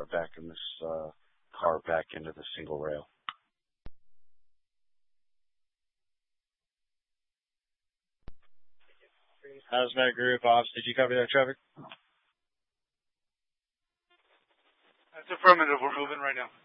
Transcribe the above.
are backing this car back into the single rail. Hazmat group ops, did you copy that traffic? That's affirmative. We're moving right now.